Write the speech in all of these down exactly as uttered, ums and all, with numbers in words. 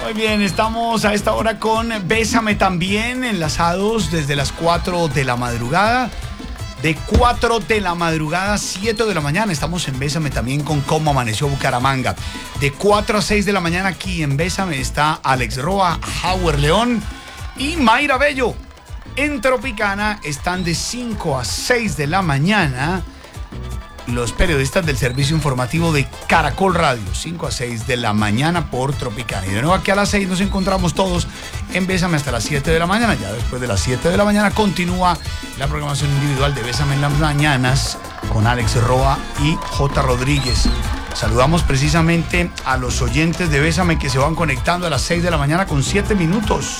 Muy bien, estamos a esta hora con Bésame también, enlazados desde las cuatro de la madrugada. De cuatro de la madrugada a siete de la mañana estamos en Bésame también con Cómo Amaneció Bucaramanga. De cuatro a seis de la mañana aquí en Bésame está Alex Roa, Howard León y Mayra Bello. En Tropicana están de cinco a seis de la mañana los periodistas del servicio informativo de Caracol Radio, cinco a seis de la mañana por Tropicana. Y de nuevo aquí a las seis nos encontramos todos en Bésame hasta las siete de la mañana. Ya después de las siete de la mañana continúa la programación individual de Bésame en las mañanas con Alex Roa y J. Rodríguez. Saludamos precisamente a los oyentes de Bésame que se van conectando a las seis de la mañana con siete minutos.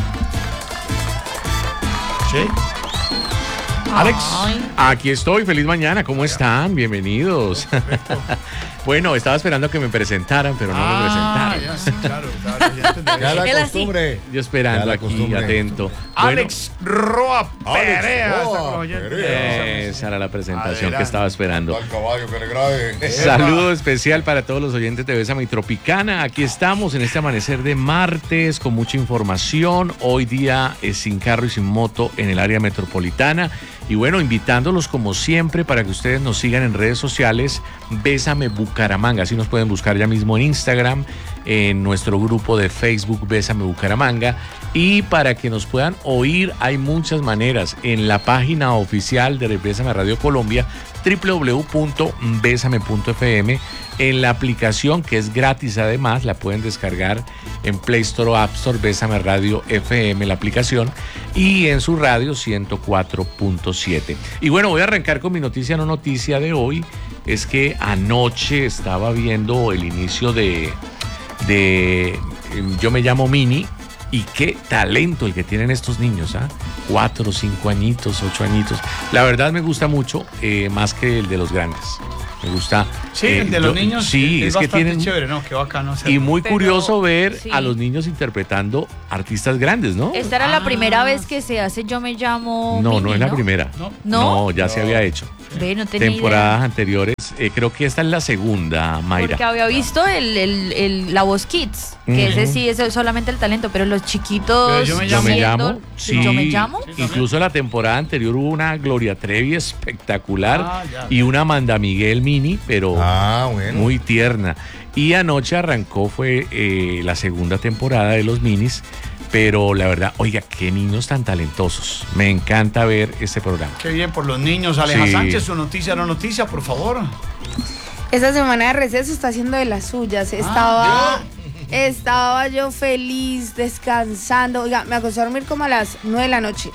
¿Sí? Alex. Aquí estoy, feliz mañana, ¿cómo están? Bienvenidos. Bueno, estaba esperando que me presentaran, pero no ah, me presentaron. Ya, sí, claro, claro, ya, ya la costumbre. Yo esperando la aquí, costumbre. atento. Alex bueno, Roa Alex Perea. Roa Perea. esa era la presentación Adelante. que estaba esperando. Al caballo que le grave. Saludo especial para todos los oyentes de Bésame y Tropicana. Aquí estamos en este amanecer de martes con mucha información. Hoy día es sin carro y sin moto en el área metropolitana. Y bueno, invitándolos como siempre para que ustedes nos sigan en redes sociales, Bésame Bucaramanga. Así nos pueden buscar ya mismo en Instagram, en nuestro grupo de Facebook Bésame Bucaramanga. Y para que nos puedan oír, hay muchas maneras. En la página oficial de Bésame Radio Colombia, doble u doble u doble u punto bésame punto efe eme. En la aplicación, que es gratis además, la pueden descargar en Play Store o App Store, Bésame Radio F M, la aplicación, y en su radio ciento cuatro punto siete. Y bueno, voy a arrancar con mi noticia no noticia de hoy. Es que anoche estaba viendo el inicio de, de Yo Me Llamo Mini, y qué talento el que tienen estos niños, ¿ah? Cuatro, cinco añitos, ocho añitos. La verdad me gusta mucho, eh, más que el de los grandes. Me gusta. Sí, eh, el de los yo, niños sí, es, es que bastante tienen, chévere, ¿no? Qué bacano. Y muy Pero, curioso ver sí. a los niños interpretando artistas grandes, ¿no? Esta era Ah. la primera vez que se hace Yo Me Llamo No, Mini, no es la primera. No. ¿No? ya No. se había hecho. Ve, no tenía Temporadas idea. anteriores. Eh, creo que esta es la segunda, Mayra. Porque había visto el, el, el- la voz Kids, que Ujú. ese sí es solamente el talento, pero los chiquitos. Pero Yo Me Yo me haciendo- llamo, sí. Yo Me Llamo. Sí. Incluso la temporada anterior hubo una Gloria Trevi espectacular Ah, ya. y una Amanda Miguel mini, pero Ah, bueno. muy tierna. Y anoche arrancó, fue eh, la segunda temporada de los minis, pero la verdad, oiga, qué niños tan talentosos. Me encanta ver este programa. Qué bien por los niños. Aleja Sí. Sánchez, su noticia no noticia, por favor. Esta semana de receso está haciendo de las suyas. Estaba, estaba yo feliz, descansando. Oiga, me acosté a dormir como a las nueve de la noche.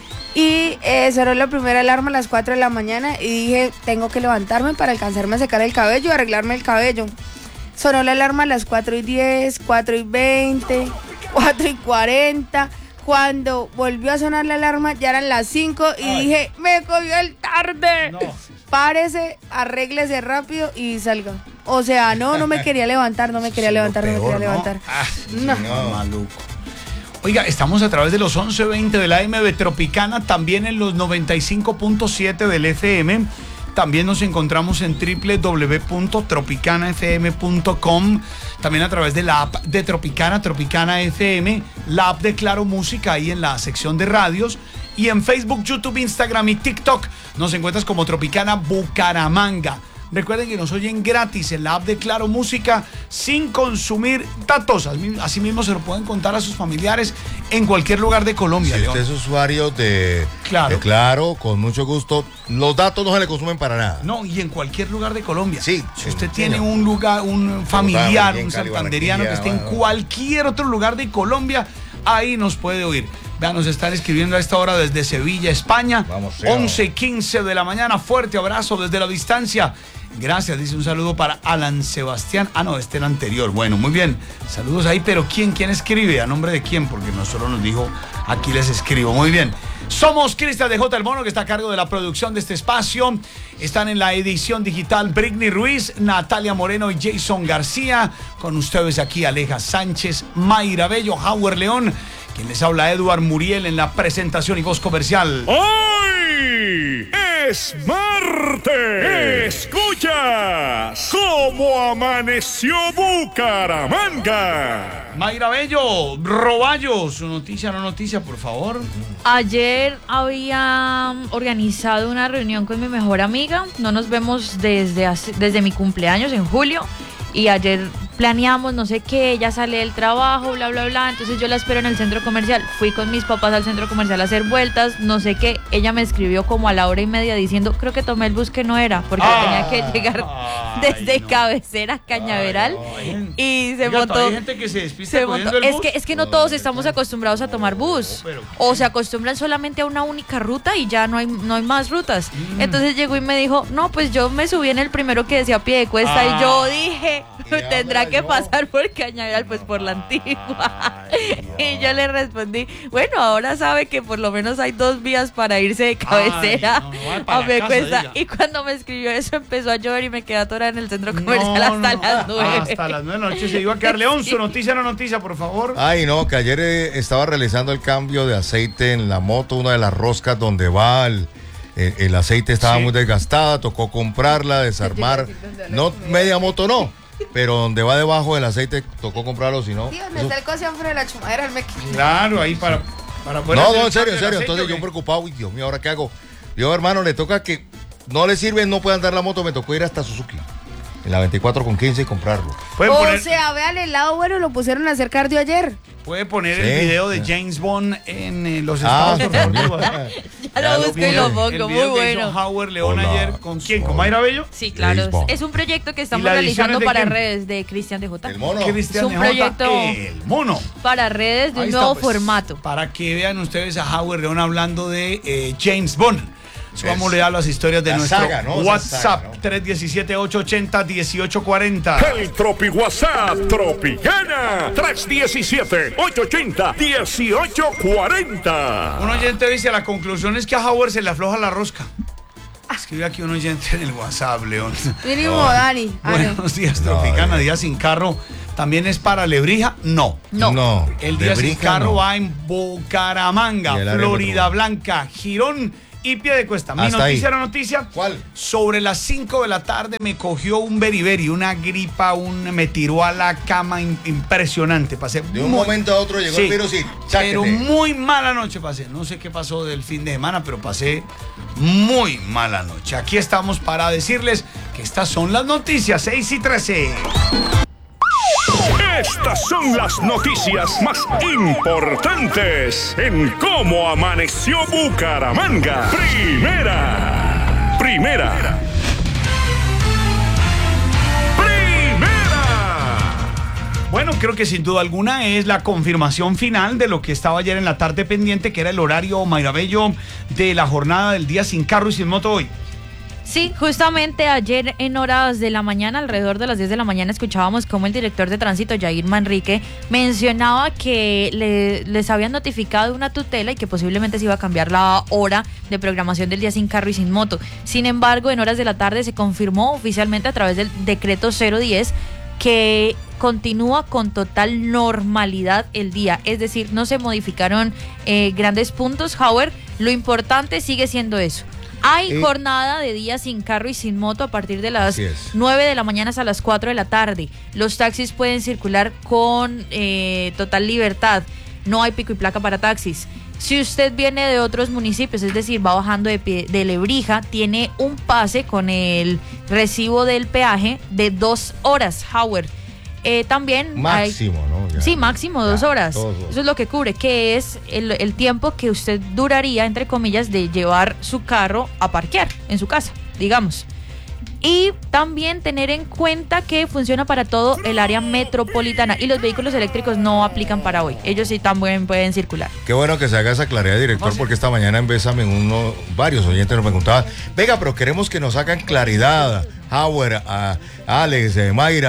Y eh, sonó la primera alarma a las cuatro de la mañana y dije, tengo que levantarme para alcanzarme a secar el cabello y arreglarme el cabello. Sonó la alarma a las cuatro y diez, cuatro y veinte, cuatro y cuarenta. Cuando volvió a sonar la alarma ya eran las cinco y Ay. dije, me cogió el tarde. No. Párese, arréglese rápido y salga. O sea, no, no me quería levantar, no me quería Eso es lo levantar, no me peor, quería ¿no? levantar. Ah, No. No. maluco. Oiga, estamos a través de los once veinte de la A M de Tropicana, también en los noventa y cinco punto siete del F M. También nos encontramos en doble u doble u doble u punto tropicana f m punto com. También a través de la app de Tropicana, Tropicana F M, la app de Claro Música ahí en la sección de radios. Y en Facebook, YouTube, Instagram y TikTok nos encuentras como Tropicana Bucaramanga. Recuerden que nos oyen gratis en la app de Claro Música sin consumir datos. Asimismo se lo pueden contar a sus familiares en cualquier lugar de Colombia. Si León. usted es usuario de Claro. de Claro, con mucho gusto, los datos no se le consumen para nada. No, y en cualquier lugar de Colombia. Sí, Si sí, usted sí, tiene no. un lugar, un familiar, Medellín, un Cali, santanderiano que esté en Barranquilla, cualquier otro lugar de Colombia, ahí nos puede oír. Vean, nos están escribiendo a esta hora desde Sevilla, España. Vamos, Leo. once y quince de la mañana. Fuerte abrazo desde la distancia. Gracias, dice un saludo para Alan Sebastián. Ah, no, este era anterior. Bueno, muy bien. Saludos ahí, pero ¿quién? ¿Quién escribe? ¿A nombre de quién? Porque no solo nos dijo, aquí les escribo. Muy bien. Somos Cristian de J. El Mono, que está a cargo de la producción de este espacio. Están en la edición digital Britney Ruiz, Natalia Moreno y Jason García. Con ustedes aquí Aleja Sánchez, Mayra Bello, Howard León. Quien les habla, Eduard Muriel, en la presentación y voz comercial. Hoy Es martes. Escuchas cómo amaneció Bucaramanga. Mayra Bello, Roballo, su noticia, no noticia, por favor. Ayer había organizado una reunión con mi mejor amiga. No nos vemos desde, hace- desde mi cumpleaños en julio. Y ayer planeamos no sé qué, ella sale del trabajo, bla, bla, bla. Entonces yo la espero en el centro comercial. Fui con mis papás al centro comercial a hacer vueltas, no sé qué. Ella me escribió como a la hora y media diciendo, creo que tomé el bus que no era, porque Ah, tenía que llegar ay, desde no. Cabecera a Cañaveral. Ay, Y se Oiga, montó. todavía hay gente que se despista Se cogiendo montó. el Es bus. que, es que no todos estamos acostumbrados a tomar bus. No, pero- O se acostumbran solamente a una única ruta y ya no hay, no hay más rutas. Mm. Entonces llegó y me dijo, no, pues yo me subí en el primero que decía pie de cuesta Ah. y yo dije, Y tendrá ahora que yo. pasar por Cañaveral, pues por la antigua. Y yo le respondí, bueno, ahora sabe que por lo menos hay dos vías para irse de Cabecera Ay, no, no, vaya para a la pie de casa, cuesta. diga. Y cuando me escribió eso empezó a llover y me quedé atorada en el centro comercial No, hasta no, las nueve. Hasta las nueve de la noche se iba a quedar. León, su noticia, no noticia, por favor. Ay, no, que ayer eh, estaba realizando el cambio de aceite en la moto, una de las roscas donde va el, el- el aceite estaba Sí. muy desgastada, tocó comprarla, desarmar. No, media moto no, pero donde va debajo del aceite tocó comprarlo, si no. Sí, donde eso- está el cocianfre de la chumadera, el meque. Claro, ahí para, para poder No, hacer no, el en serio, cambio en del serio. aceite, Entonces ¿o yo qué? preocupado, uy, Dios mío, ¿ahora qué hago? Yo, hermano, le toca que no le sirve, no puede andar la moto, me tocó ir hasta Suzuki, en la veinticuatro con quince y comprarlo. Pueden O poner, sea, vean el lado bueno, lo pusieron a hacer cardio ayer. puede poner Sí. el video de James Bond en eh, los Ah, Estados Unidos. ¿verdad? Ya Ya lo lo busco y vi. lo El pongo, video muy que bueno. hizo Howard León Hola, ayer. ¿Con quién? ¿Con soy- Mayra Bello? Sí, claro. James Bond. Es un proyecto que estamos la edición realizando es de para quién? redes de Cristian de J. El mono. Cristian Es un de Jota, proyecto- El mono. Para redes de Ahí un está, nuevo pues, formato. Para que vean ustedes a Howard León hablando de eh, James Bond. Subamos a las historias de La nuestro saga, ¿no? Esa WhatsApp saga, ¿no? tres uno siete, ocho ocho cero, uno ocho cuatro cero. El Tropi WhatsApp Tropicana tres uno siete, ocho ocho cero, uno ocho cuatro cero. Un oyente dice, la conclusión es que a Howard se le afloja la rosca. Escribe aquí un oyente en el WhatsApp, León. Mínimo, Dani. Ah, no. Buenos días, No, Tropicana. eh. Día sin carro. ¿También es para Lebrija? No. No. No. El de día sin Brija, carro no. va en Bucaramanga, Y el área Florida metropolitana. Blanca, Girón y Piedecuesta. Mi Hasta noticia, ahí. la noticia. ¿Cuál? Sobre las cinco de la tarde me cogió un beriberi, una gripa, un, me tiró a la cama in- impresionante. Pasé De un muy- momento a otro llegó Sí, el virus y pero cháquete. muy mala noche pasé. No sé qué pasó del fin de semana, pero pasé muy mala noche. Aquí estamos para decirles que estas son las noticias, seis y trece. Estas son las noticias más importantes en cómo amaneció Bucaramanga. Primera. Primera. Primera. Bueno, creo que sin duda alguna es la confirmación final de lo que estaba ayer en la tarde pendiente, que era el horario Mayra Bello de la jornada del día sin carro y sin moto hoy. Sí, justamente ayer en horas de la mañana, alrededor de las diez de la mañana, escuchábamos cómo el director de tránsito, Jair Manrique, mencionaba que le- les habían notificado una tutela y que posiblemente se iba a cambiar la hora de programación del día sin carro y sin moto. Sin embargo, en horas de la tarde se confirmó oficialmente a través del decreto cero diez que continúa con total normalidad el día, es decir, no se modificaron eh, grandes puntos. Howard, lo importante sigue siendo eso. Hay Eh, jornada de día sin carro y sin moto a partir de las Así es. nueve de la mañana hasta las cuatro de la tarde. Los taxis pueden circular con eh, total libertad. No hay pico y placa para taxis. Si usted viene de otros municipios, es decir, va bajando de, pie- de Lebrija, tiene un pase con el recibo del peaje de dos horas, Howard. Eh, también hay- Máximo, ¿no? Ya. Sí, máximo dos Ya, horas. dos horas. Eso es lo que cubre, que es el, el tiempo que usted duraría, entre comillas, de llevar su carro a parquear en su casa, digamos. Y también tener en cuenta que funciona para todo el área metropolitana y los vehículos eléctricos no aplican para hoy. Ellos sí también pueden circular. Qué bueno que se haga esa claridad, director, porque esta mañana en Bésame uno, varios oyentes nos preguntaban, venga, pero queremos que nos hagan claridad, Howard, a Alex, eh, Mayra,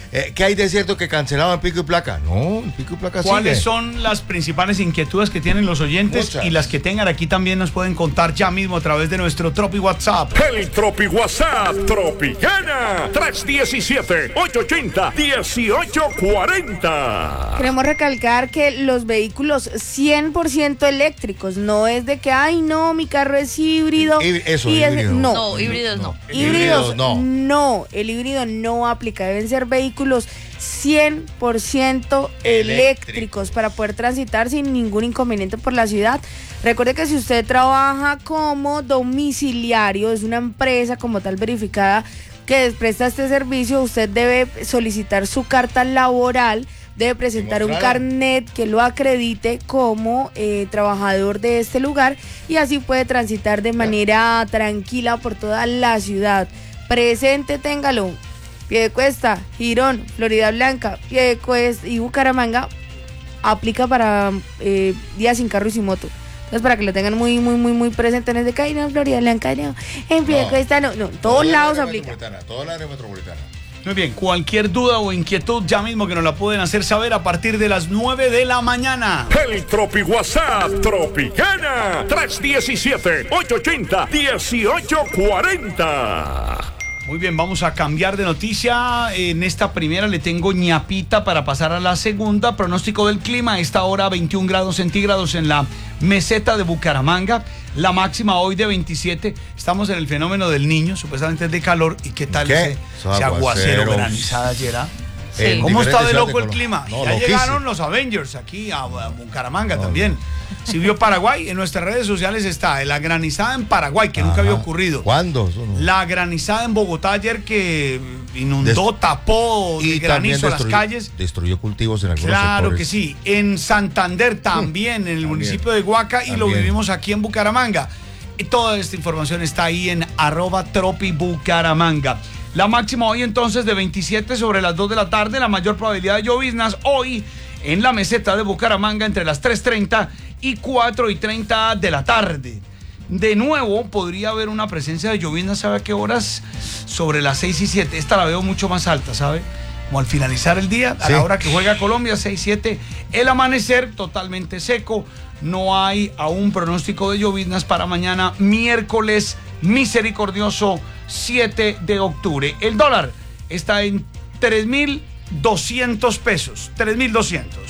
Eh, ¿Qué hay de cierto que cancelaban el pico y placa? No, el pico y placa sigue. ¿Cuáles son las principales inquietudes que tienen los oyentes? Muchas. Y las que tengan aquí también nos pueden contar ya mismo a través de nuestro Tropi WhatsApp. El Tropi WhatsApp Tropicana tres uno siete, ocho ocho cero, uno ocho cuatro cero. Queremos recalcar que los vehículos cien por ciento eléctricos, no es de que, ay no, mi carro es híbrido. Hí- eso, y es- híbrido. no. No, híbridos no. Híbridos, no. no. El híbrido no aplica. Deben ser vehículos cien por ciento eléctricos para poder transitar sin ningún inconveniente por la ciudad. Recuerde que si usted trabaja como domiciliario, es una empresa como tal verificada que presta este servicio, usted debe solicitar su carta laboral, debe presentar un Mostrarla. carnet que lo acredite como eh, trabajador de este lugar y así puede transitar de manera tranquila por toda la ciudad. Presente, téngalo. Piedecuesta, Girón, Florida Blanca, Piedecuesta y Bucaramanga aplica para eh, días sin carro y sin moto. Entonces, para que lo tengan muy, muy, muy, muy presente, no es de que, ay, no, en Florida Blanca, no, en Piedecuesta, no, no, en todos Toda lados la área aplica. metropolitana, Toda la área metropolitana. Muy bien, cualquier duda o inquietud ya mismo que nos la pueden hacer saber a partir de las nueve de la mañana. El Tropi WhatsApp Tropicana tres uno siete, ocho ocho cero, uno ocho cuatro cero. Muy bien, vamos a cambiar de noticia. En esta primera le tengo ñapita para pasar a la segunda. Pronóstico del clima, a esta hora veintiún grados centígrados en la meseta de Bucaramanga. La máxima hoy de veintisiete. Estamos en el fenómeno del niño, supuestamente es de calor. ¿Y qué tal ¿Qué? ese, Esos ese aguacero aguaceros. granizada ayer? ¿Ah? Sí. En ¿Cómo está de diferentes loco ciudades el de clima? Colombia. No, ya loquísimo. llegaron los Avengers aquí a, a Bucaramanga también. Si vio Paraguay, en nuestras redes sociales está la granizada en Paraguay, que nunca había Ajá. ocurrido. ¿Cuándo? Eso no. La granizada en Bogotá ayer que inundó, Des- tapó de Y también granizo las destruyó- calles. Destruyó cultivos en algunos Claro sectores. que sí. En Santander también, en el municipio de Huaca, y lo También. vivimos aquí en Bucaramanga. Y toda esta información está ahí en arroba tropi Bucaramanga. La máxima hoy entonces de veintisiete sobre las dos de la tarde, la mayor probabilidad de lloviznas hoy en la meseta de Bucaramanga entre las tres treinta y cuatro y treinta de la tarde. De nuevo podría haber una presencia de lloviznas, ¿sabe a qué horas? Sobre las seis y siete. Esta la veo mucho más alta, ¿sabe? Como al finalizar el día, a Sí. la hora que juega Colombia, seis siete. El amanecer totalmente seco. No hay aún pronóstico de lloviznas para mañana, miércoles misericordioso siete de octubre. El dólar está en tres mil doscientos pesos. tres mil doscientos.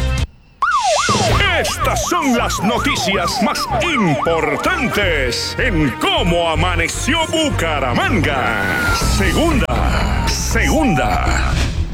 Estas son las noticias más importantes en cómo amaneció Bucaramanga. Segunda, segunda.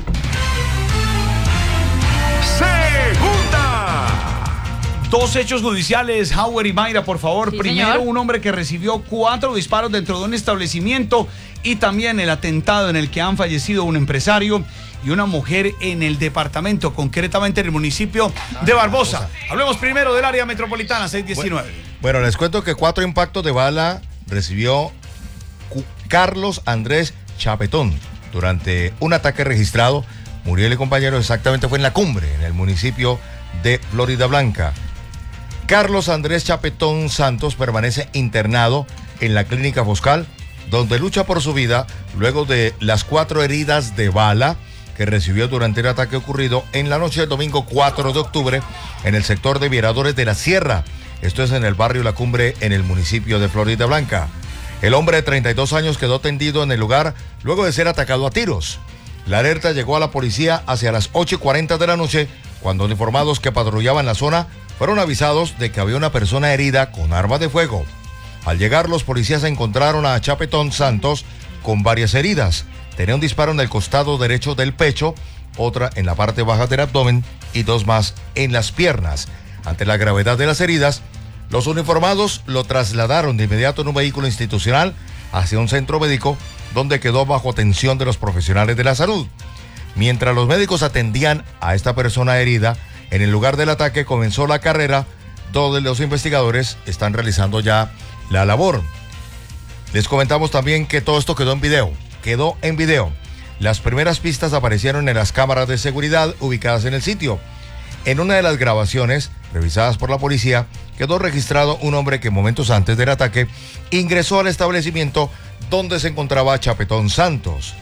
Segunda. Dos hechos judiciales, Howard y Mayra, por favor. Sí, Primero, señor. un hombre que recibió cuatro disparos dentro de un establecimiento y también el atentado en el que han fallecido un empresario y una mujer en el departamento, concretamente en el municipio de Barbosa. Hablemos primero del área metropolitana seis diecinueve. Bueno, les cuento que cuatro impactos de bala recibió Cu- Carlos Andrés Chapetón durante un ataque registrado. Murió el compañero, exactamente fue en La Cumbre, en el municipio de Florida Blanca. Carlos Andrés Chapetón Santos permanece internado en la clínica Foscal, donde lucha por su vida luego de las cuatro heridas de bala que recibió durante el ataque ocurrido en la noche del domingo cuatro de octubre en el sector de Miradores de la Sierra. Esto es en el barrio La Cumbre, en el municipio de Florida Blanca. El hombre de treinta y dos años quedó tendido en el lugar luego de ser atacado a tiros. La alerta llegó a la policía hacia las ocho y cuarenta de la noche, cuando uniformados que patrullaban la zona fueron avisados de que había una persona herida con arma de fuego. Al llegar, los policías encontraron a Chapetón Santos con varias heridas. Tenía un disparo en el costado derecho del pecho, otra en la parte baja del abdomen y dos más en las piernas. Ante la gravedad de las heridas, los uniformados lo trasladaron de inmediato en un vehículo institucional hacia un centro médico donde quedó bajo atención de los profesionales de la salud. Mientras los médicos atendían a esta persona herida, en el lugar del ataque comenzó la carrera donde los investigadores están realizando ya la labor. Les comentamos también que todo esto quedó en video. Quedó en video. Las primeras pistas aparecieron en las cámaras de seguridad ubicadas en el sitio. En una de las grabaciones, revisadas por la policía, quedó registrado un hombre que momentos antes del ataque ingresó al establecimiento donde se encontraba Chapetón Santos.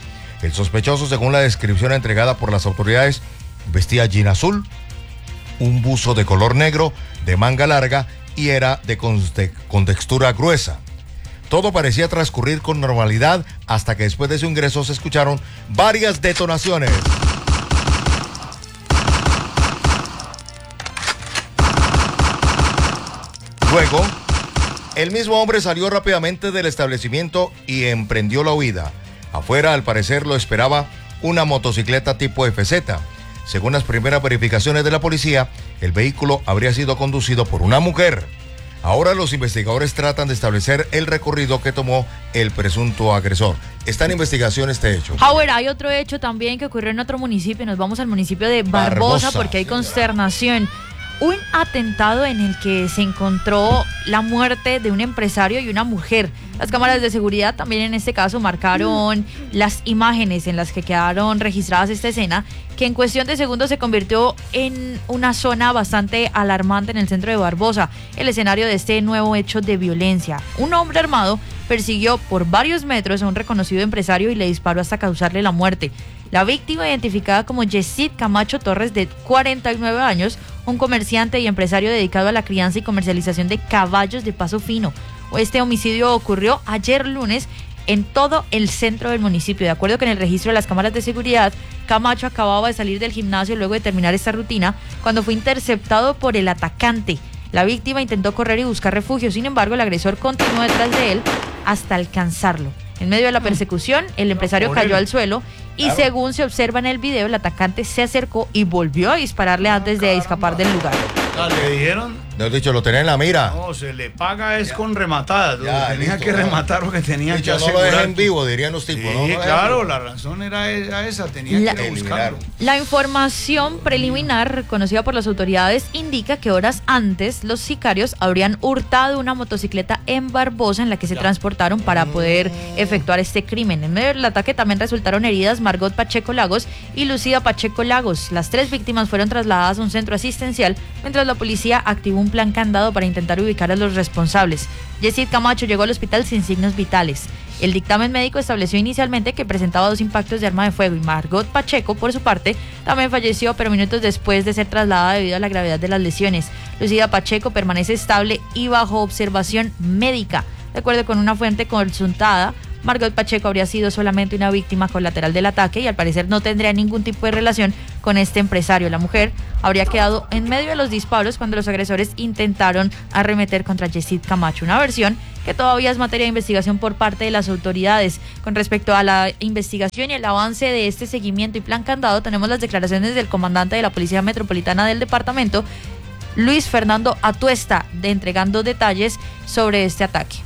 El sospechoso, según la descripción entregada por las autoridades, vestía jean azul, un buzo de color negro, de manga larga y era de con textura gruesa. Todo parecía transcurrir con normalidad hasta que después de su ingreso se escucharon varias detonaciones. Luego, el mismo hombre salió rápidamente del establecimiento y emprendió la huida. Afuera, al parecer, lo esperaba una motocicleta tipo F Z. Según las primeras verificaciones de la policía, el vehículo habría sido conducido por una mujer. Ahora los investigadores tratan de establecer el recorrido que tomó el presunto agresor. Está en investigación este hecho. Howard, hay otro hecho también que ocurrió en otro municipio. Nos vamos al municipio de Barbosa, Barbosa porque hay consternación. Un atentado en el que se encontró la muerte de un empresario y una mujer. Las cámaras de seguridad también en este caso marcaron mm. las imágenes en las que quedaron registradas esta escena, que en cuestión de segundos se convirtió en una zona bastante alarmante en el centro de Barbosa, el escenario de este nuevo hecho de violencia. Un hombre armado persiguió por varios metros a un reconocido empresario y le disparó hasta causarle la muerte. La víctima, identificada como Yesid Camacho Torres, de cuarenta y nueve años, un comerciante y empresario dedicado a la crianza y comercialización de caballos de paso fino. Este homicidio ocurrió ayer lunes en todo el centro del municipio. De acuerdo con el registro de las cámaras de seguridad, Camacho acababa de salir del gimnasio luego de terminar esta rutina cuando fue interceptado por el atacante. La víctima intentó correr y buscar refugio, sin embargo, el agresor continuó detrás de él hasta alcanzarlo. En medio de la persecución, el empresario cayó al suelo y claro. según se observa en el video, el atacante se acercó y volvió a dispararle antes de escapar del lugar. ¿Le dijeron? No, dicho, lo tenía en la mira. No, se le paga es ya. con rematadas. Ya, tenía listo, que ya. rematar lo que tenía dicho, que no asegurar. lo dejen vivo, dirían los tipos. Sí, ¿no? claro, la razón era esa, tenía la, que ir a buscarlo. La información preliminar conocida por las autoridades indica que horas antes los sicarios habrían hurtado una motocicleta en Barbosa en la que se ya. transportaron para poder efectuar este crimen. En medio del ataque también resultaron heridas Margot Pacheco Lagos y Lucía Pacheco Lagos. Las tres víctimas fueron trasladadas a un centro asistencial, mientras la policía activó un plan candado para intentar ubicar a los responsables. Yesid Camacho llegó al hospital sin signos vitales. El dictamen médico estableció inicialmente que presentaba dos impactos de arma de fuego y Margot Pacheco, por su parte, también falleció, pero minutos después de ser trasladada debido a la gravedad de las lesiones. Lucía Pacheco permanece estable y bajo observación médica. De acuerdo con una fuente consultada, Margot Pacheco habría sido solamente una víctima colateral del ataque y al parecer no tendría ningún tipo de relación con este empresario. La mujer habría quedado en medio de los disparos cuando los agresores intentaron arremeter contra Yesid Camacho, una versión que todavía es materia de investigación por parte de las autoridades. Con respecto a la investigación y el avance de este seguimiento y plan candado, tenemos las declaraciones del comandante de la Policía Metropolitana del departamento, Luis Fernando Atuesta, de entregando detalles sobre este ataque.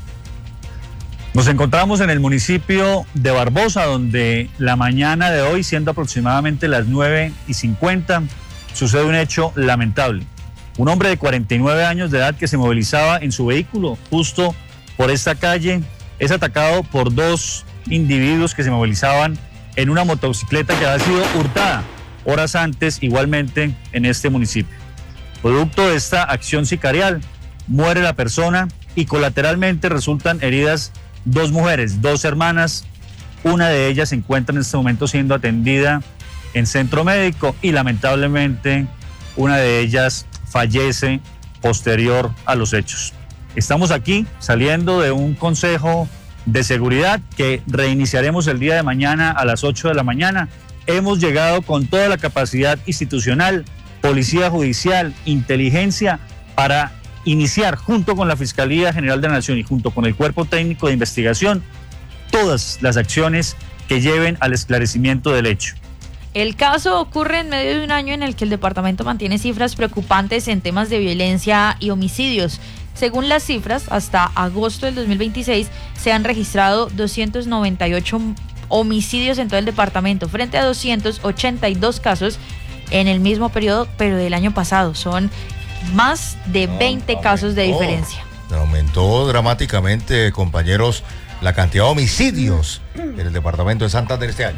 Nos encontramos en el municipio de Barbosa, donde la mañana de hoy, siendo aproximadamente las nueve y cincuenta, sucede un hecho lamentable. Un hombre de cuarenta y nueve años de edad que se movilizaba en su vehículo justo por esta calle es atacado por dos individuos que se movilizaban en una motocicleta que había sido hurtada horas antes, igualmente en este municipio. Producto de esta acción sicarial, muere la persona y colateralmente resultan heridas dos mujeres, dos hermanas. Una de ellas se encuentra en este momento siendo atendida en centro médico y lamentablemente una de ellas fallece posterior a los hechos. Estamos aquí saliendo de un consejo de seguridad que reiniciaremos el día de mañana a las ocho de la mañana. Hemos llegado con toda la capacidad institucional, policía judicial, inteligencia para iniciar junto con la Fiscalía General de la Nación y junto con el Cuerpo Técnico de Investigación todas las acciones que lleven al esclarecimiento del hecho. El caso ocurre en medio de un año en el que el departamento mantiene cifras preocupantes en temas de violencia y homicidios. Según las cifras, hasta agosto del dos mil veintiséis se han registrado doscientos noventa y ocho homicidios en todo el departamento, frente a doscientos ochenta y dos casos en el mismo periodo, pero del año pasado. Son más de veinte no, casos de diferencia. Aumentó dramáticamente, compañeros, la cantidad de homicidios en el departamento de Santander este año.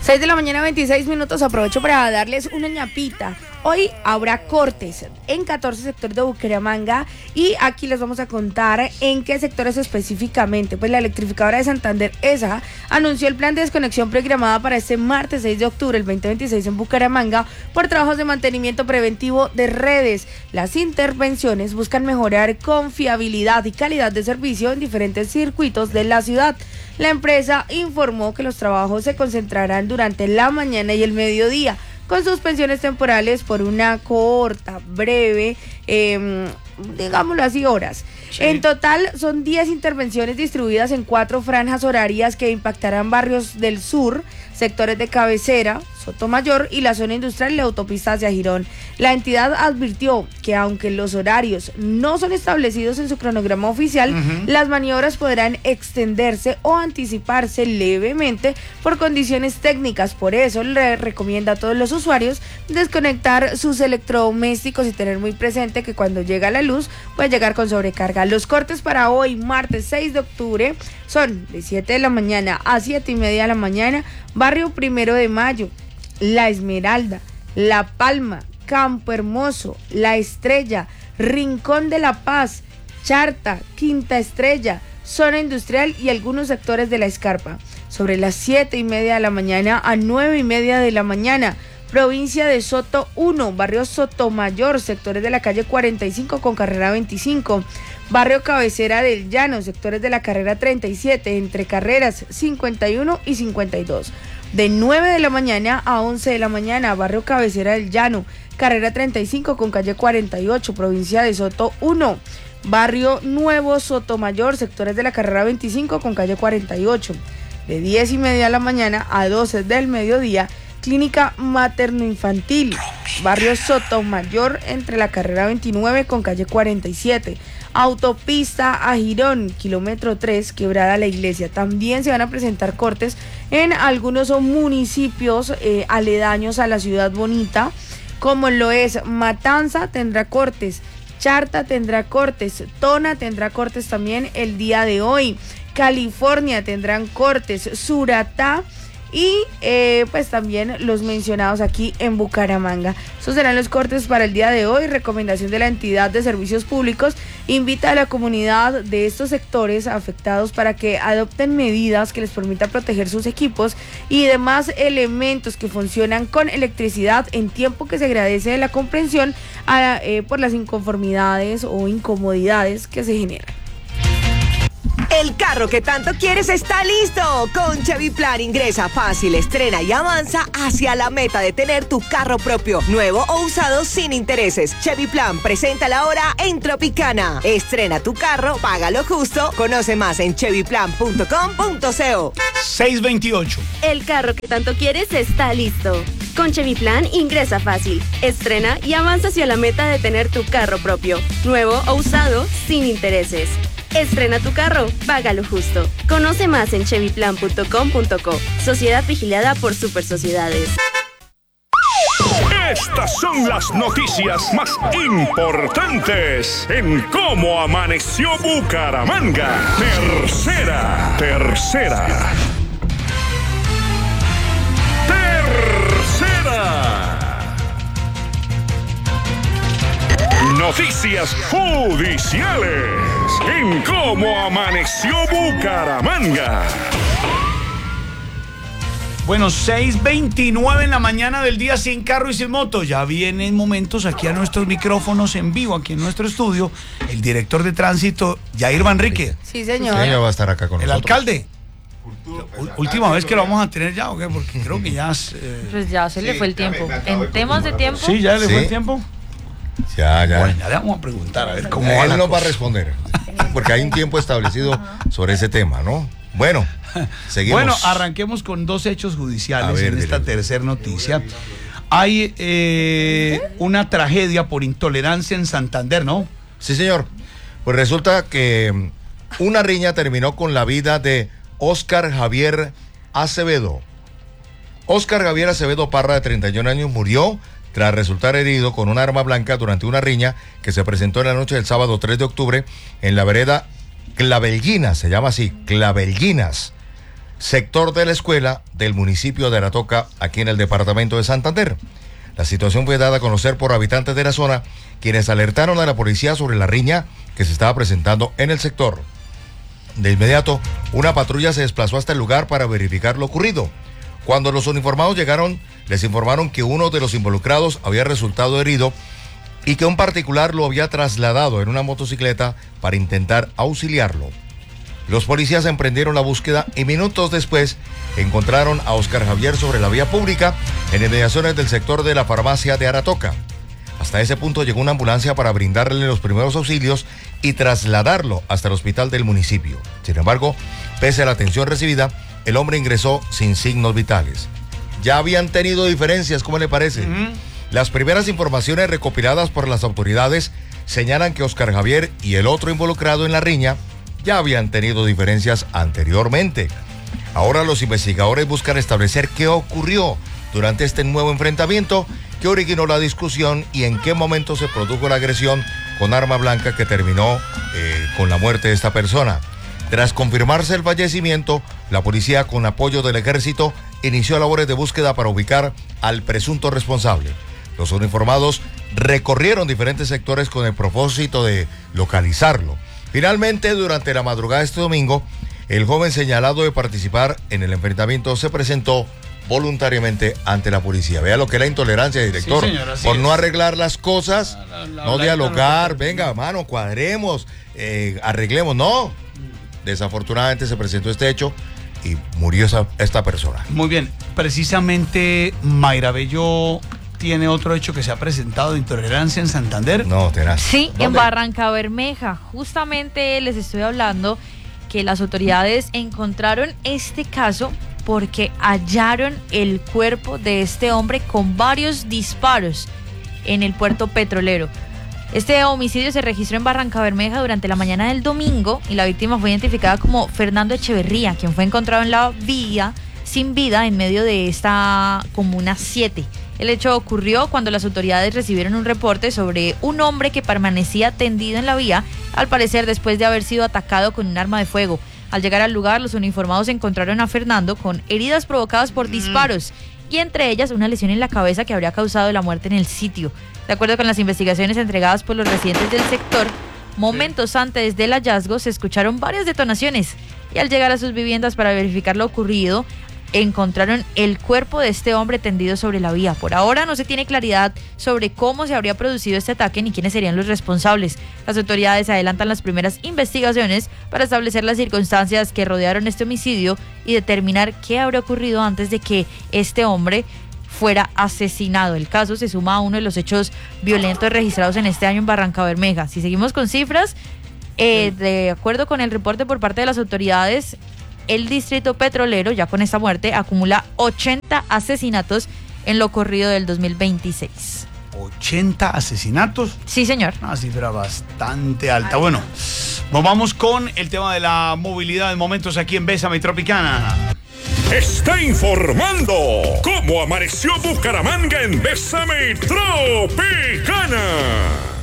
seis de la mañana, veintiséis minutos. Aprovecho para darles una ñapita. Hoy habrá cortes en catorce sectores de Bucaramanga y aquí les vamos a contar en qué sectores específicamente. Pues la electrificadora de Santander, ESA, anunció el plan de desconexión programada para este martes seis de octubre del veinte veintiséis en Bucaramanga por trabajos de mantenimiento preventivo de redes. Las intervenciones buscan mejorar confiabilidad y calidad de servicio en diferentes circuitos de la ciudad. La empresa informó que los trabajos se concentrarán durante la mañana y el mediodía, con suspensiones temporales por una corta, breve, eh, digámoslo así, horas. Sí. En total son diez intervenciones distribuidas en cuatro franjas horarias que impactarán barrios del sur, sectores de Cabecera, Sotomayor y la zona industrial y la autopista hacia Girón. La entidad advirtió que aunque los horarios no son establecidos en su cronograma oficial, uh-huh. las maniobras podrán extenderse o anticiparse levemente por condiciones técnicas. Por eso le recomienda a todos los usuarios desconectar sus electrodomésticos y tener muy presente que cuando llega la luz puede llegar con sobrecarga. Los cortes para hoy, martes seis de octubre, son de siete de la mañana a siete y media de la mañana, barrio Primero de Mayo, La Esmeralda, La Palma, Campo Hermoso, La Estrella, Rincón de la Paz, Charta, Quinta Estrella, zona industrial y algunos sectores de La Escarpa. Sobre las siete y media de la mañana a nueve y media de la mañana, provincia de Soto uno, barrio Sotomayor, sectores de la calle cuarenta y cinco con carrera veinticinco, barrio Cabecera del Llano, sectores de la carrera treinta y siete, entre carreras cincuenta y uno y cincuenta y dos. De nueve de la mañana a once de la mañana, barrio Cabecera del Llano, carrera treinta y cinco con calle cuarenta y ocho, provincia de Soto uno, barrio Nuevo Sotomayor, sectores de la carrera veinticinco con calle cuarenta y ocho. De diez y media de la mañana a doce del mediodía, clínica materno-infantil, barrio Sotomayor, entre la carrera veintinueve con calle cuarenta y siete. Autopista a Girón, kilómetro tres, quebrada la iglesia. También se van a presentar cortes en algunos municipios eh, aledaños a la ciudad bonita, como lo es Matanza, tendrá cortes, Charta tendrá cortes, Tona tendrá cortes también el día de hoy, California tendrán cortes, Suratá y eh, pues también los mencionados aquí en Bucaramanga. Esos serán los cortes para el día de hoy. Recomendación de la entidad de servicios públicos: invita a la comunidad de estos sectores afectados para que adopten medidas que les permitan proteger sus equipos y demás elementos que funcionan con electricidad, en tiempo que se agradece la comprensión a, eh, por las inconformidades o incomodidades que se generan. El carro que tanto quieres está listo. Con Chevy Plan ingresa fácil, estrena y avanza hacia la meta de tener tu carro propio, nuevo o usado sin intereses. Chevy Plan presenta la hora en Tropicana. Estrena tu carro, págalo justo. Conoce más en chevy plan punto com punto co. seis veintiocho. El carro que tanto quieres está listo. Con Chevy Plan ingresa fácil, estrena y avanza hacia la meta de tener tu carro propio, nuevo o usado sin intereses. Estrena tu carro, págalo justo. Conoce más en chevy plan punto com punto co. Sociedad vigilada por Super Sociedades. Estas son las noticias más importantes en Cómo Amaneció Bucaramanga. Tercera, tercera. Tercera. Noticias judiciales en Cómo Amaneció Bucaramanga. Bueno, seis veintinueve en la mañana del día, sin carro y sin moto. Ya vienen momentos aquí a nuestros micrófonos en vivo, aquí en nuestro estudio, el director de tránsito, Yair Manrique. Sí, señor. Ella va a estar acá con el nosotros. Alcalde. Última vez que lo vamos a tener ya, ¿o qué? Porque creo que ya... Eh... Pues ya se le fue el tiempo. En temas de tiempo... Sí, ya le ¿Sí? fue el tiempo. Ya, ya. Bueno, ya le vamos a preguntar a ver cómo Él va la nos va a cosa. responder, porque hay un tiempo establecido sobre ese tema, ¿no? Bueno, seguimos. Bueno, arranquemos con dos hechos judiciales A ver, en esta dile. tercera noticia. Hay eh, una tragedia por intolerancia en Santander, ¿no? Sí, señor. Pues resulta que una riña terminó con la vida de Óscar Javier Acevedo. Óscar Javier Acevedo Parra, de treinta y un años, murió tras resultar herido con un arma blanca durante una riña que se presentó en la noche del sábado tres de octubre en la vereda Clavellinas, se llama así, Clavellinas, sector de la escuela del municipio de Aratoca, aquí en el departamento de Santander. La situación fue dada a conocer por habitantes de la zona, quienes alertaron a la policía sobre la riña que se estaba presentando en el sector. De inmediato, una patrulla se desplazó hasta el lugar para verificar lo ocurrido. Cuando los uniformados llegaron, les informaron que uno de los involucrados había resultado herido y que un particular lo había trasladado en una motocicleta para intentar auxiliarlo. Los policías emprendieron la búsqueda y minutos después encontraron a Oscar Javier sobre la vía pública en inmediaciones del sector de la farmacia de Aratoca. Hasta ese punto llegó una ambulancia para brindarle los primeros auxilios y trasladarlo hasta el hospital del municipio. Sin embargo, pese a la atención recibida, el hombre ingresó sin signos vitales. Ya habían tenido diferencias, ¿cómo le parece? Uh-huh. Las primeras informaciones recopiladas por las autoridades señalan que Oscar Javier y el otro involucrado en la riña ya habían tenido diferencias anteriormente. Ahora los investigadores buscan establecer qué ocurrió durante este nuevo enfrentamiento, qué originó la discusión y en qué momento se produjo la agresión con arma blanca que terminó eh, con la muerte de esta persona. Tras confirmarse el fallecimiento, la policía, con apoyo del ejército, inició labores de búsqueda para ubicar al presunto responsable. Los uniformados recorrieron diferentes sectores con el propósito de localizarlo. Finalmente, durante la madrugada de este domingo, el joven señalado de participar en el enfrentamiento se presentó voluntariamente ante la policía. Vea lo que es la intolerancia, director. Sí, señora, por no arreglar las cosas, la, la, la, no la, dialogar, no venga, mano, cuadremos, eh, arreglemos, no. Desafortunadamente se presentó este hecho y murió esa, esta persona. Muy bien, precisamente Mayra Bello tiene otro hecho que se ha presentado de intolerancia en Santander. No, tenaz. Sí, ¿Dónde? En Barranca Bermeja. Justamente les estoy hablando que las autoridades encontraron este caso porque hallaron el cuerpo de este hombre con varios disparos en el puerto petrolero. Este homicidio se registró en Barranca Bermeja durante la mañana del domingo y la víctima fue identificada como Fernando Echeverría, quien fue encontrado en la vía sin vida en medio de esta comuna siete. El hecho ocurrió cuando las autoridades recibieron un reporte sobre un hombre que permanecía tendido en la vía, al parecer después de haber sido atacado con un arma de fuego. Al llegar al lugar, los uniformados encontraron a Fernando con heridas provocadas por disparos y entre ellas una lesión en la cabeza que habría causado la muerte en el sitio. De acuerdo con las investigaciones entregadas por los residentes del sector, momentos antes del hallazgo se escucharon varias detonaciones y al llegar a sus viviendas para verificar lo ocurrido, encontraron el cuerpo de este hombre tendido sobre la vía. Por ahora no se tiene claridad sobre cómo se habría producido este ataque ni quiénes serían los responsables. Las autoridades adelantan las primeras investigaciones para establecer las circunstancias que rodearon este homicidio y determinar qué habría ocurrido antes de que este hombre fuera asesinado. El caso se suma a uno de los hechos violentos registrados en este año en Barranca Bermeja. Si seguimos con cifras, eh, de acuerdo con el reporte por parte de las autoridades, el distrito petrolero, ya con esta muerte, acumula ochenta asesinatos en lo corrido del dos mil veintiséis. ¿ochenta asesinatos? Sí, señor. Una cifra bastante alta. Bueno, nos vamos con el tema de la movilidad en momentos aquí en Bésame Tropicana. Está informando cómo amaneció Bucaramanga en Bésame Tropicana.